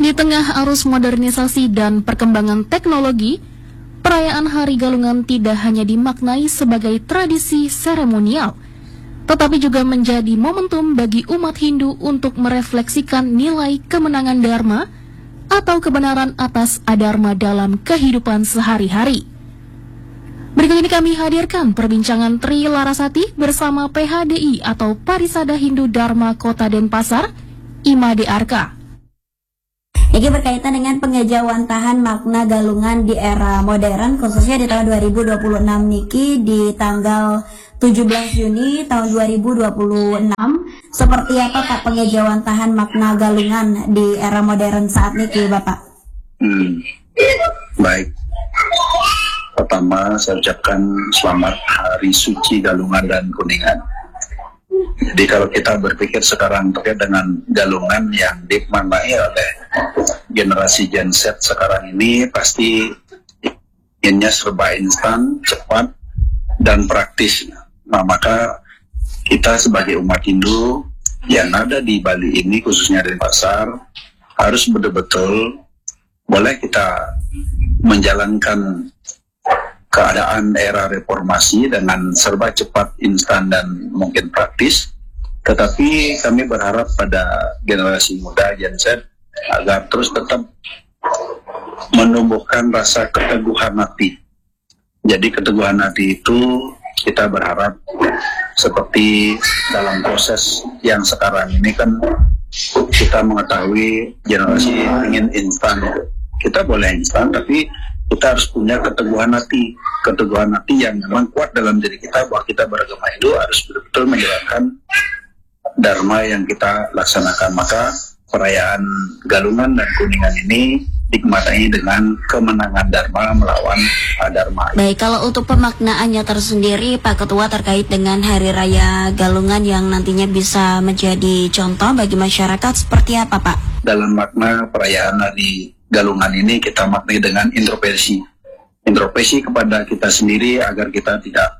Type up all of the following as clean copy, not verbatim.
Di tengah arus modernisasi dan perkembangan teknologi, perayaan Hari Galungan tidak hanya dimaknai sebagai tradisi seremonial, tetapi juga menjadi momentum bagi umat Hindu untuk merefleksikan nilai kemenangan Dharma atau kebenaran atas adharma dalam kehidupan sehari-hari. Berikut ini kami hadirkan perbincangan Tri Larasati bersama PHDI atau Parisada Hindu Dharma Kota Denpasar, Imade Arka. Ini berkaitan dengan pengejawantahan makna galungan di era modern, khususnya di tahun 2026 niki di tanggal 17 Juni tahun 2026. Seperti apa Pak pengejawantahan makna galungan di era modern saat niki Bapak? Baik. Pertama saya ucapkan selamat Hari Suci Galungan dan Kuningan. Jadi kalau kita berpikir sekarang terkait dengan galungan yang dimaknai oleh generasi Gen Z sekarang ini, pasti inginnya serba instan, cepat, dan praktis. Nah, maka kita sebagai umat Hindu yang ada di Bali ini, khususnya di pasar, harus betul-betul boleh kita menjalankan keadaan era reformasi dengan serba cepat, instan, dan mungkin praktis. Tetapi kami berharap pada generasi muda Gen Z agar terus tetap menumbuhkan rasa keteguhan hati. Jadi keteguhan hati itu kita berharap seperti dalam proses yang sekarang ini kan kita mengetahui generasi ingin instan. Kita boleh instan, tapi kita harus punya keteguhan hati yang memang kuat dalam diri kita bahwa kita beragama Hindu harus betul-betul menjalankan dharma yang kita laksanakan. Maka perayaan Galungan dan Kuningan ini dimaknai dengan kemenangan dharma melawan adharma. Baik, kalau untuk pemaknaannya tersendiri Pak Ketua terkait dengan Hari Raya Galungan yang nantinya bisa menjadi contoh bagi masyarakat seperti apa Pak? Dalam makna perayaan Hari Galungan ini kita maknai dengan introspeksi kepada kita sendiri agar kita tidak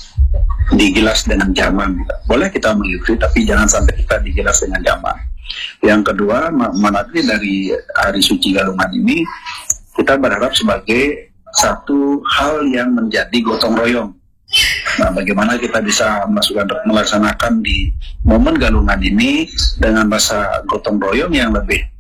digilas dengan zaman. Boleh kita mengikuti, tapi jangan sampai kita digilas dengan zaman. Yang kedua, maknai dari Hari Suci Galungan ini kita berharap sebagai satu hal yang menjadi gotong royong. Nah, bagaimana kita bisa melaksanakan di momen Galungan ini dengan rasa gotong royong yang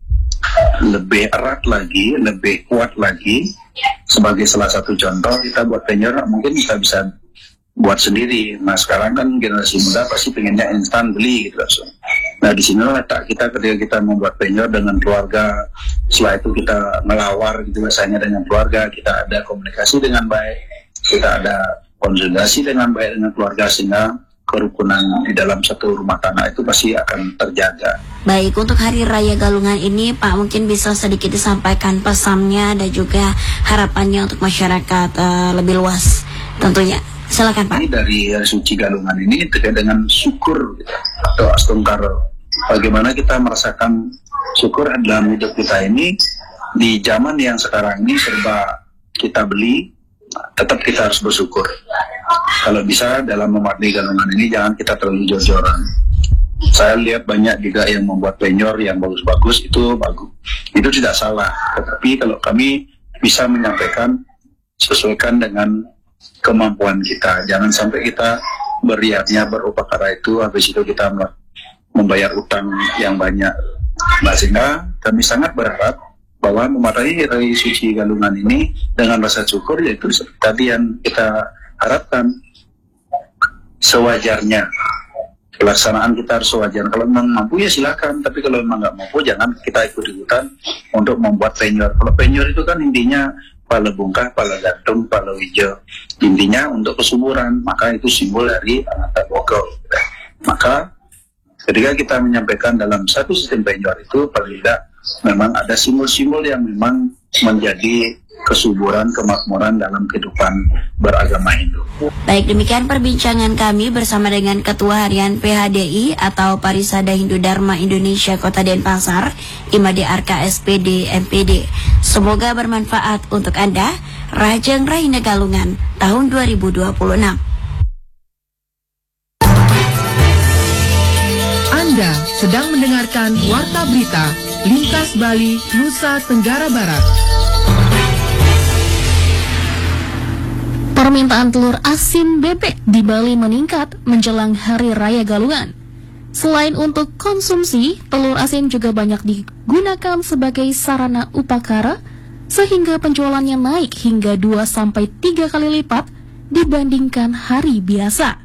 lebih erat lagi, lebih kuat lagi. Sebagai salah satu contoh, kita buat penyor mungkin kita bisa buat sendiri. Nah, sekarang kan generasi muda pasti pengennya instan beli gitu langsung. Nah, di sini letak kita ketika kita membuat penyor dengan keluarga, setelah itu kita melawar gitu biasanya dengan keluarga, kita ada komunikasi dengan baik, kita ada konsultasi dengan baik dengan keluarga, sehingga kerukunan di dalam satu rumah tangga itu pasti akan terjaga. Baik, untuk Hari Raya Galungan ini Pak mungkin bisa sedikit disampaikan pesannya dan juga harapannya untuk masyarakat lebih luas tentunya. Silakan Pak. Ini dari Hari Suci Galungan ini terkait dengan syukur gitu, atau astungkaro. Bagaimana kita merasakan syukur dalam hidup kita ini di zaman yang sekarang ini serba kita beli, tetap kita harus bersyukur. Kalau bisa dalam memaknai Galungan ini jangan kita terlalu jor-joran. Saya lihat banyak juga yang membuat penyor yang bagus-bagus, itu bagus, itu tidak salah. Tetapi kalau kami bisa menyampaikan sesuaikan dengan kemampuan kita, jangan sampai kita beriaknya berupakara itu habis itu kita membayar utang yang banyak. Nah, sehingga kami sangat berharap bahwa memaknai Hari Suci Galungan ini dengan rasa syukur, yaitu tadi yang kita harapkan sewajarnya. Pelaksanaan kita harus sewajarnya. Kalau memang mampu ya silakan, tapi kalau memang nggak mampu jangan kita ikut-ikutan untuk membuat penyor. Kalau penyor itu kan intinya pala bungkah, pala gantung, pala hijau. Intinya untuk kesuburan, maka itu simbol dari Ananta Bogor. Maka ketika kita menyampaikan dalam satu sistem penyor itu, paling tidak memang ada simbol-simbol yang memang menjadi kesuburan, kemakmuran dalam kehidupan beragama Hindu. Baik, demikian perbincangan kami bersama dengan Ketua Harian PHDI atau Parisada Hindu Dharma Indonesia Kota Denpasar, Imade Arka SPD MPD. Semoga bermanfaat untuk Anda. Rajeng Raina Galungan tahun 2026. Anda sedang mendengarkan Warta Berita Lintas Bali, Nusa Tenggara Barat. Permintaan telur asin bebek di Bali meningkat menjelang Hari Raya Galungan. Selain untuk konsumsi, telur asin juga banyak digunakan sebagai sarana upakara, sehingga penjualannya naik hingga 2-3 kali lipat dibandingkan hari biasa.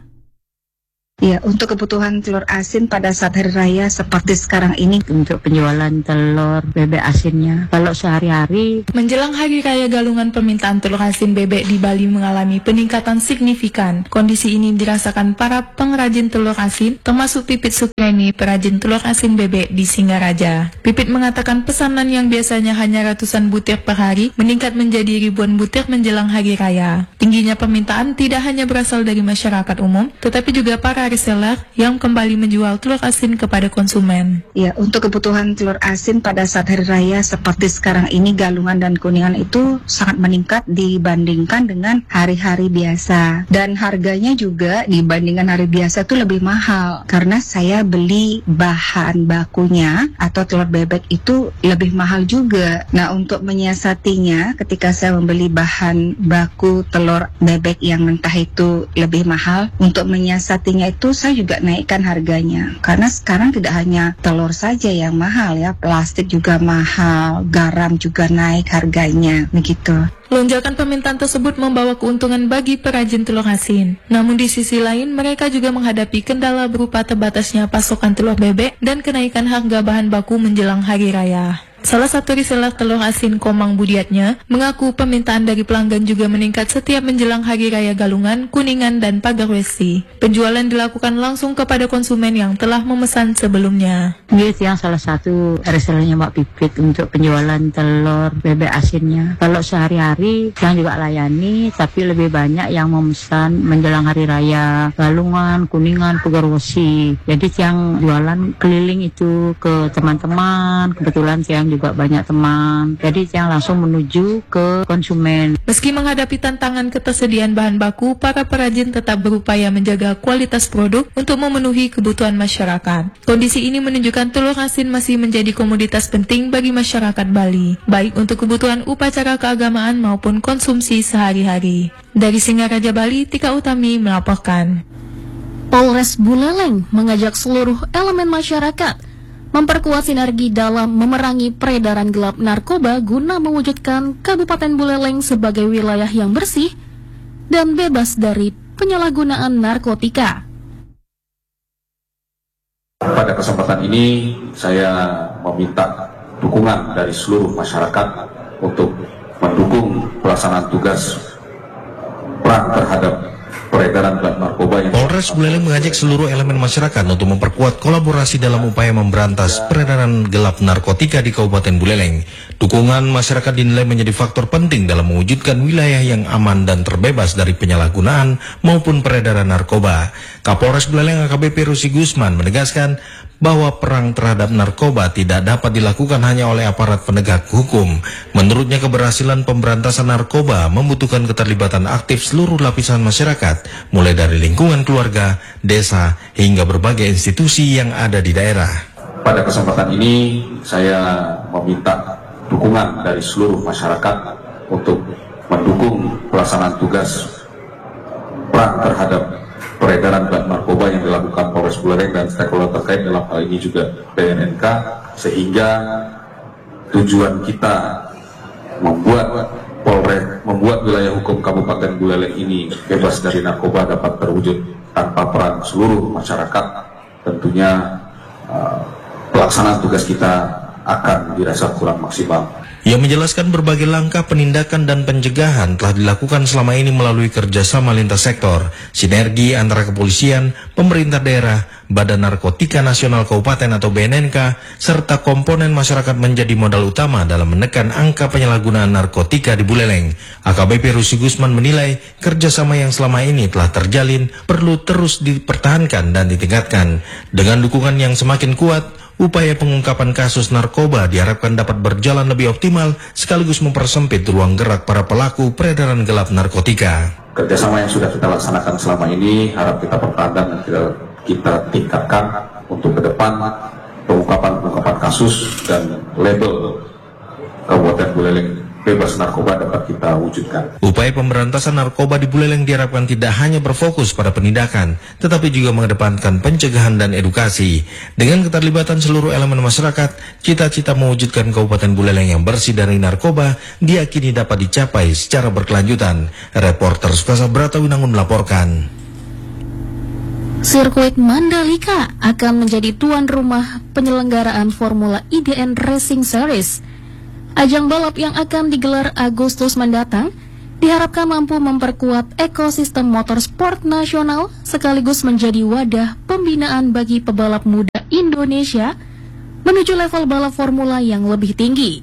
Ya, untuk kebutuhan telur asin pada saat hari raya seperti sekarang ini untuk penjualan telur bebek asinnya. Kalau sehari-hari menjelang hari raya Galungan, permintaan telur asin bebek di Bali mengalami peningkatan signifikan. Kondisi ini dirasakan para pengrajin telur asin, termasuk Pipit Sukreni, perajin telur asin bebek di Singaraja. Pipit mengatakan pesanan yang biasanya hanya ratusan butir per hari meningkat menjadi ribuan butir menjelang hari raya. Tingginya permintaan tidak hanya berasal dari masyarakat umum, tetapi juga para reseller yang kembali menjual telur asin kepada konsumen. Ya, untuk kebutuhan telur asin pada saat hari raya seperti sekarang ini, Galungan dan Kuningan itu sangat meningkat dibandingkan dengan hari-hari biasa. Dan harganya juga dibandingkan hari biasa itu lebih mahal. Karena saya beli bahan bakunya atau telur bebek itu lebih mahal juga. Nah, untuk menyiasatinya ketika saya membeli bahan baku telur bebek yang mentah itu lebih mahal, untuk menyiasatinya itu saya juga naikkan harganya. Karena sekarang tidak hanya telur saja yang mahal ya, plastik juga mahal, garam juga naik harganya, begitu. Lonjakan permintaan tersebut membawa keuntungan bagi perajin telur asin. Namun di sisi lain, mereka juga menghadapi kendala berupa terbatasnya pasokan telur bebek dan kenaikan harga bahan baku menjelang hari raya. Salah satu reseller telur asin Komang Budiatnya mengaku permintaan dari pelanggan juga meningkat setiap menjelang Hari Raya Galungan, Kuningan, dan Pagarwesi. Penjualan dilakukan langsung kepada konsumen yang telah memesan sebelumnya. Ini yang salah satu resellernya Mbak Pipit untuk penjualan telur bebek asinnya. Kalau sehari-hari yang juga layani, tapi lebih banyak yang memesan menjelang Hari Raya Galungan, Kuningan, Pagarwesi. Jadi yang jualan keliling itu ke teman-teman, kebetulan yang juga banyak teman, jadi yang langsung menuju ke konsumen. Meski menghadapi tantangan ketersediaan bahan baku, para perajin tetap berupaya menjaga kualitas produk untuk memenuhi kebutuhan masyarakat. Kondisi ini menunjukkan telur asin masih menjadi komoditas penting bagi masyarakat Bali, baik untuk kebutuhan upacara keagamaan maupun konsumsi sehari-hari. Dari Singaraja, Bali, Tika Utami melaporkan. Polres Buleleng mengajak seluruh elemen masyarakat memperkuat sinergi dalam memerangi peredaran gelap narkoba guna mewujudkan Kabupaten Buleleng sebagai wilayah yang bersih dan bebas dari penyalahgunaan narkotika. Pada kesempatan ini saya meminta dukungan dari seluruh masyarakat untuk mendukung pelaksanaan tugas perang terhadap peredaran gelap narkoba. Polres Buleleng mengajak seluruh elemen masyarakat untuk memperkuat kolaborasi dalam upaya memberantas peredaran gelap narkotika di Kabupaten Buleleng. Dukungan masyarakat dinilai menjadi faktor penting dalam mewujudkan wilayah yang aman dan terbebas dari penyalahgunaan maupun peredaran narkoba. Kapolres Buleleng AKBP Rusi Gusman menegaskan bahwa perang terhadap narkoba tidak dapat dilakukan hanya oleh aparat penegak hukum. Menurutnya, keberhasilan pemberantasan narkoba membutuhkan keterlibatan aktif seluruh lapisan masyarakat, mulai dari lingkungan keluarga, desa, hingga berbagai institusi yang ada di daerah. Pada kesempatan ini, saya meminta dukungan dari seluruh masyarakat untuk mendukung pelaksanaan tugas perang terhadap peredaran gelap narkoba yang dilakukan Polres Buleleng dan stakeholder terkait, dalam hal ini juga BNNK, sehingga tujuan kita membuat wilayah hukum Kabupaten Buleleng ini bebas dari narkoba dapat terwujud tanpa peran seluruh masyarakat. Tentunya pelaksanaan tugas kita akan dirasa kurang maksimal. Ia menjelaskan berbagai langkah penindakan dan pencegahan telah dilakukan selama ini melalui kerjasama lintas sektor, sinergi antara kepolisian, pemerintah daerah, Badan Narkotika Nasional Kabupaten atau BNNK, serta komponen masyarakat menjadi modal utama dalam menekan angka penyalahgunaan narkotika di Buleleng. AKBP Rusi Gusman menilai kerjasama yang selama ini telah terjalin perlu terus dipertahankan dan ditingkatkan. Dengan dukungan yang semakin kuat, upaya pengungkapan kasus narkoba diharapkan dapat berjalan lebih optimal sekaligus mempersempit ruang gerak para pelaku peredaran gelap narkotika. Kerjasama yang sudah kita laksanakan selama ini harap kita pertahankan dan kita tingkatkan untuk ke depan pengungkapan kasus dan label Kabupaten Buleleng bebas narkoba dapat kita wujudkan. Upaya pemberantasan narkoba di Buleleng diharapkan tidak hanya berfokus pada penindakan, tetapi juga mengedepankan pencegahan dan edukasi. Dengan keterlibatan seluruh elemen masyarakat, cita-cita mewujudkan Kabupaten Buleleng yang bersih dari narkoba diyakini dapat dicapai secara berkelanjutan. Reporter Sukasa Bratawinangun melaporkan. Sirkuit Mandalika akan menjadi tuan rumah penyelenggaraan Formula IDN Racing Series. Ajang balap yang akan digelar Agustus mendatang diharapkan mampu memperkuat ekosistem motorsport nasional sekaligus menjadi wadah pembinaan bagi pebalap muda Indonesia menuju level balap formula yang lebih tinggi.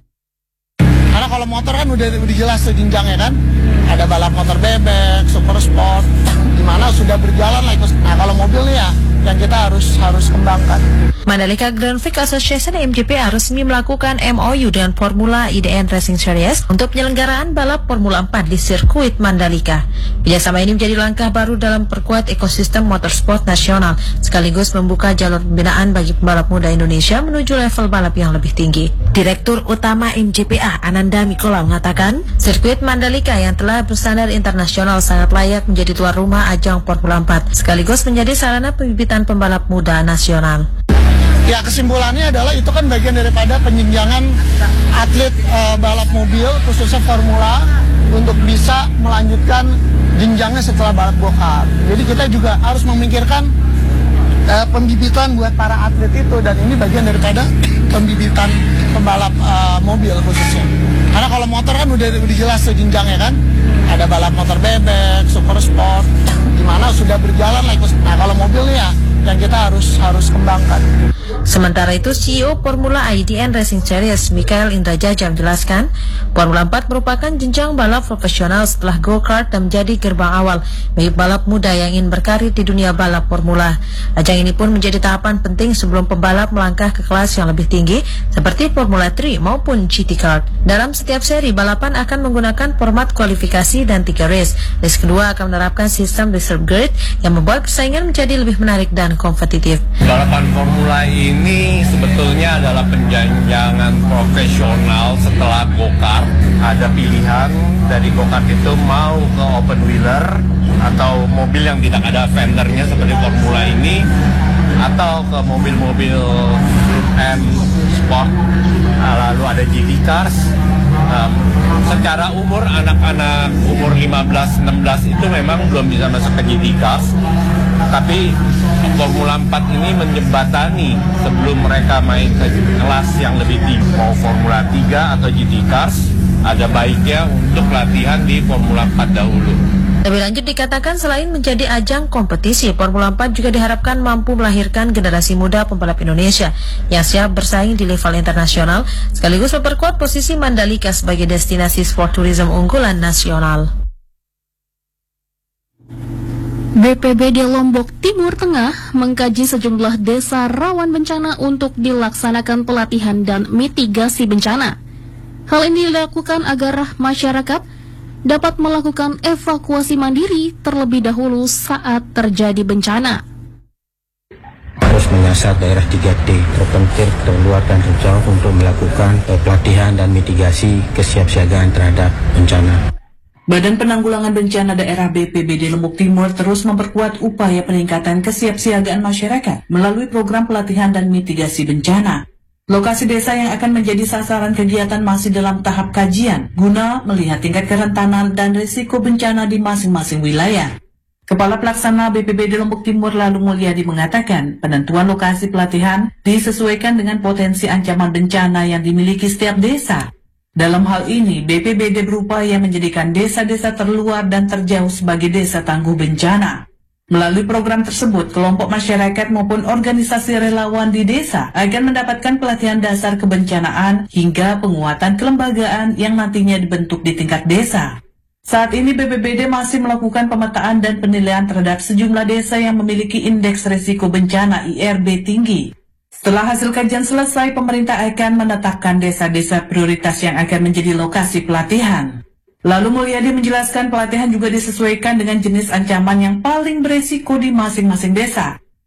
Karena kalau motor kan udah jelas tuh jenjangnya kan, ada balap motor bebek, super sport, dimana sudah berjalan lah. Nah kalau mobil nih ya yang kita harus kembangkan. Mandalika Grand Prix Association MGPA resmi melakukan MOU dengan Formula IDN Racing Series untuk penyelenggaraan balap Formula 4 di sirkuit Mandalika. Kerjasama ini menjadi langkah baru dalam perkuat ekosistem motorsport nasional, sekaligus membuka jalur pembinaan bagi pembalap muda Indonesia menuju level balap yang lebih tinggi. Direktur Utama MGPA Ananda Mikola mengatakan, sirkuit Mandalika yang telah berstandar internasional sangat layak menjadi tuan rumah ajang Formula 4, sekaligus menjadi sarana pembibitan pembalap muda nasional. Ya kesimpulannya adalah itu kan bagian daripada penjenjangan atlet balap mobil khususnya formula untuk bisa melanjutkan jenjangnya setelah balap go-kart. Jadi kita juga harus memikirkan pembibitan buat para atlet itu, dan ini bagian daripada pembibitan pembalap mobil khususnya. Karena kalau motor kan udah jelas tuh jenjangnya kan, ada balap motor bebek, super sport, dimana sudah berjalan lah. Nah kalau mobil nih ya yang kita harus kembangkan. Sementara itu, CEO Formula IDN Racing Series, Mikael Indrajaya menjelaskan, Formula 4 merupakan jenjang balap profesional setelah go-kart dan menjadi gerbang awal bagi balap muda yang ingin berkarir di dunia balap formula. Ajang ini pun menjadi tahapan penting sebelum pembalap melangkah ke kelas yang lebih tinggi seperti Formula 3 maupun GT Kart. Dalam setiap seri, balapan akan menggunakan format kualifikasi dan 3 race. Race kedua akan menerapkan sistem reserve grid yang membuat persaingan menjadi lebih menarik dan kompetitif. Balapan formula ini sebetulnya adalah penjanjangan profesional setelah go-kart. Ada pilihan dari go-kart itu mau ke open wheeler atau mobil yang tidak ada fendernya seperti formula ini, atau ke mobil-mobil Group M Sport, lalu ada GT Cars. Secara umur, anak-anak umur 15-16 itu memang belum bisa masuk ke GT Cars, tapi Formula 4 ini menjembatani sebelum mereka main ke kelas yang lebih tinggi, mau Formula 3 atau GT Cars, ada baiknya untuk latihan di Formula 4 dahulu. Lebih lanjut dikatakan, selain menjadi ajang kompetisi, Formula 4 juga diharapkan mampu melahirkan generasi muda pembalap Indonesia yang siap bersaing di level internasional, sekaligus memperkuat posisi Mandalika sebagai destinasi sport tourism unggulan nasional. BPBD Lombok Timur Tengah mengkaji sejumlah desa rawan bencana untuk dilaksanakan pelatihan dan mitigasi bencana. Hal ini dilakukan agar masyarakat dapat melakukan evakuasi mandiri terlebih dahulu saat terjadi bencana. Harus menyasar daerah 3T, terpencil, terluar, dan terjauh untuk melakukan pelatihan dan mitigasi kesiapsiagaan terhadap bencana. Badan Penanggulangan Bencana Daerah BPBD Lombok Timur terus memperkuat upaya peningkatan kesiapsiagaan masyarakat melalui program pelatihan dan mitigasi bencana. Lokasi desa yang akan menjadi sasaran kegiatan masih dalam tahap kajian guna melihat tingkat kerentanan dan risiko bencana di masing-masing wilayah. Kepala Pelaksana BPBD Lombok Timur Lalu Mulyadi mengatakan penentuan lokasi pelatihan disesuaikan dengan potensi ancaman bencana yang dimiliki setiap desa. Dalam hal ini, BPBD berupaya menjadikan desa-desa terluar dan terjauh sebagai desa tangguh bencana. Melalui program tersebut, kelompok masyarakat maupun organisasi relawan di desa akan mendapatkan pelatihan dasar kebencanaan hingga penguatan kelembagaan yang nantinya dibentuk di tingkat desa. Saat ini BPBD masih melakukan pemetaan dan penilaian terhadap sejumlah desa yang memiliki indeks risiko bencana IRB tinggi. Setelah hasil kajian selesai, pemerintah akan menetapkan desa-desa prioritas yang akan menjadi lokasi pelatihan. Lalu Mulyadi menjelaskan pelatihan juga disesuaikan dengan jenis ancaman yang paling beresiko di masing-masing desa.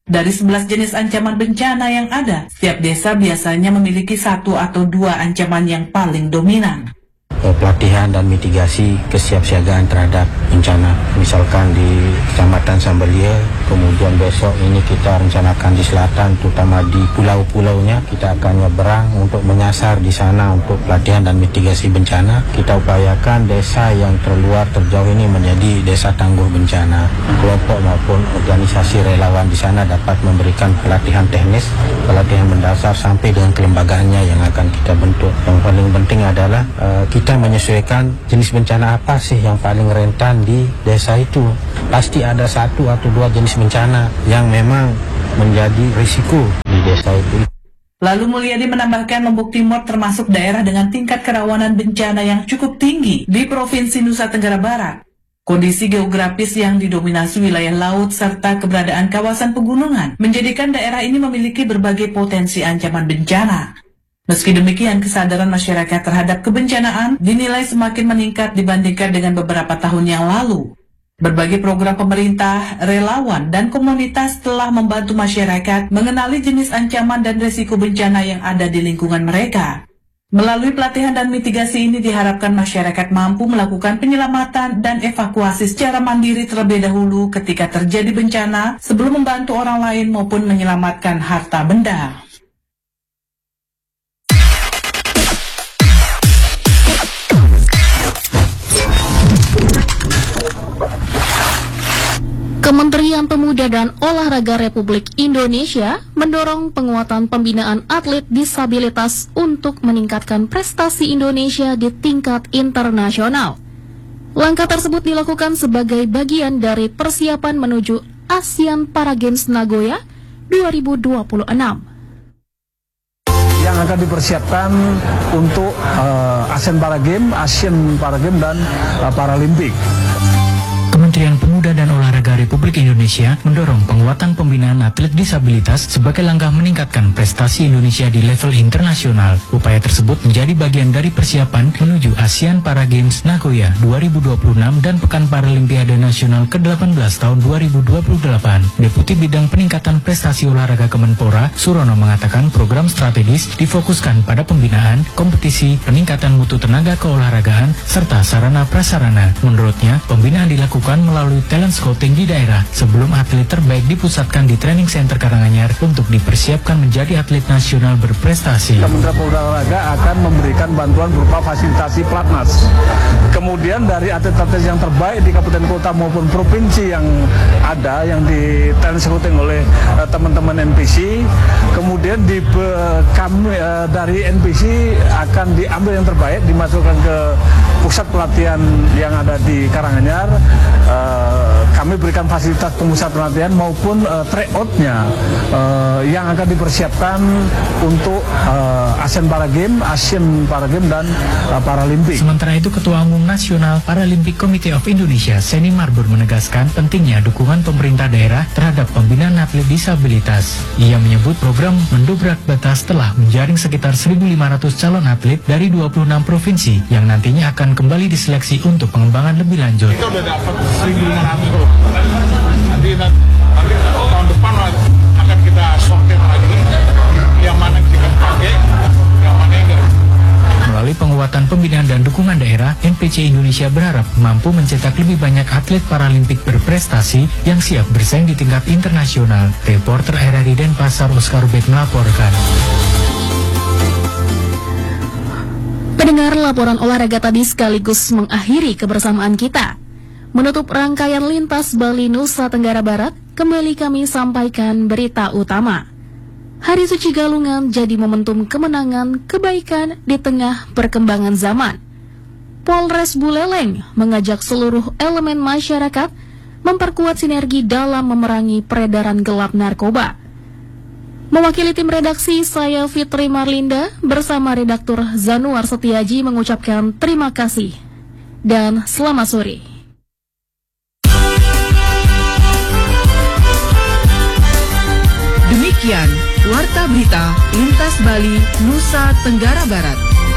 Dari 11 jenis ancaman bencana yang ada, setiap desa biasanya memiliki 1 atau 2 ancaman yang paling dominan. Pelatihan dan mitigasi kesiapsiagaan terhadap bencana. Misalkan di Kecamatan Sambelia, kemudian besok ini kita rencanakan di selatan, terutama di pulau-pulaunya, kita akan nyeberang untuk menyasar di sana untuk pelatihan dan mitigasi bencana. Kita upayakan desa yang terluar terjauh ini menjadi desa tangguh bencana. Kelompok maupun organisasi relawan di sana dapat memberikan pelatihan teknis, pelatihan mendasar sampai dengan kelembagaannya yang akan kita bentuk. Yang paling penting adalah kita menyesuaikan jenis bencana apa sih yang paling rentan di desa itu. Pasti ada 1 atau 2 jenis bencana yang memang menjadi risiko di desa itu. Lalu Mulyadi menambahkan Lombok Timur termasuk daerah dengan tingkat kerawanan bencana yang cukup tinggi di Provinsi Nusa Tenggara Barat. Kondisi geografis yang didominasi wilayah laut serta keberadaan kawasan pegunungan menjadikan daerah ini memiliki berbagai potensi ancaman bencana. Meski demikian, kesadaran masyarakat terhadap kebencanaan dinilai semakin meningkat dibandingkan dengan beberapa tahun yang lalu. Berbagai program pemerintah, relawan, dan komunitas telah membantu masyarakat mengenali jenis ancaman dan risiko bencana yang ada di lingkungan mereka. Melalui pelatihan dan mitigasi ini diharapkan masyarakat mampu melakukan penyelamatan dan evakuasi secara mandiri terlebih dahulu ketika terjadi bencana sebelum membantu orang lain maupun menyelamatkan harta benda. Kementerian Pemuda dan Olahraga Republik Indonesia mendorong penguatan pembinaan atlet disabilitas untuk meningkatkan prestasi Indonesia di tingkat internasional. Langkah tersebut dilakukan sebagai bagian dari persiapan menuju ASEAN Para Games Nagoya 2026. Yang akan dipersiapkan untuk ASEAN Para Games dan Paralimpik. Kementerian Pemuda dan Olahraga Republik Indonesia mendorong penguatan pembinaan atlet disabilitas sebagai langkah meningkatkan prestasi Indonesia di level internasional. Upaya tersebut menjadi bagian dari persiapan menuju ASEAN Para Games Nagoya 2026 dan Pekan Paralimpiade Nasional ke-18 tahun 2028. Deputi Bidang Peningkatan Prestasi Olahraga Kemenpora, Surono mengatakan program strategis difokuskan pada pembinaan, kompetisi, peningkatan mutu tenaga keolahragaan, serta sarana prasarana. Menurutnya, pembinaan dilakukan melalui talent scouting di daerah sebelum atlet terbaik dipusatkan di training center Karanganyar untuk dipersiapkan menjadi atlet nasional berprestasi. Kementerian Pemuda dan Olahraga akan memberikan bantuan berupa fasilitasi platnas. Kemudian dari atlet-atlet yang terbaik di kabupaten kota maupun provinsi yang ada yang di talent scouting oleh teman-teman NPC, kemudian kami dari NPC akan diambil yang terbaik dimasukkan ke pusat pelatihan yang ada di Karanganyar. Kami berikan fasilitas pemusat pelatihan maupun tryout-nya yang akan dipersiapkan untuk ASEAN Para Games dan Paralimpik. Sementara itu, Ketua Umum Nasional Paralympic Committee of Indonesia, Seni Marbur, menegaskan pentingnya dukungan pemerintah daerah terhadap pembinaan atlet disabilitas. Ia menyebut program mendobrak batas telah menjaring sekitar 1.500 calon atlet dari 26 provinsi yang nantinya akan kembali diseleksi untuk pengembangan lebih lanjut. Kita udah dapat 1.500 loh. Nanti tahun depan akan kita sortir lagi yang mana kita pakai, yang mana enggak. Melalui penguatan pembinaan dan dukungan daerah, NPC Indonesia berharap mampu mencetak lebih banyak atlet paralimpik berprestasi yang siap bersaing di tingkat internasional. Reporter RRI Denpasar Oscar Bek melaporkan. Pendengar, laporan olahraga tadi sekaligus mengakhiri kebersamaan kita. Menutup rangkaian Lintas Bali Nusa Tenggara Barat, kembali kami sampaikan berita utama. Hari Suci Galungan jadi momentum kemenangan kebaikan di tengah perkembangan zaman. Polres Buleleng mengajak seluruh elemen masyarakat memperkuat sinergi dalam memerangi peredaran gelap narkoba. Mewakili tim redaksi, saya Fitri Marlinda bersama redaktur Zanuar Setiaji mengucapkan terima kasih dan selamat sore. Demikian Warta Berita Lintas Bali Nusa Tenggara Barat.